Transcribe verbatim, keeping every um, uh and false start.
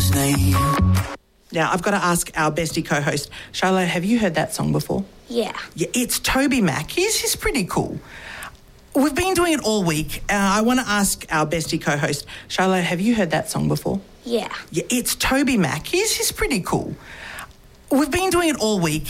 his name. Now, I've got to ask our bestie co-host, Shiloh, have you heard that song before? Yeah. Yeah, it's Toby Mac. He's, he's pretty cool. We've been doing it all week. Uh, I want to ask our bestie co-host, Shiloh, have you heard that song before? Yeah. Yeah, it's Toby Mac. He's, he's pretty cool. We've been doing it all week.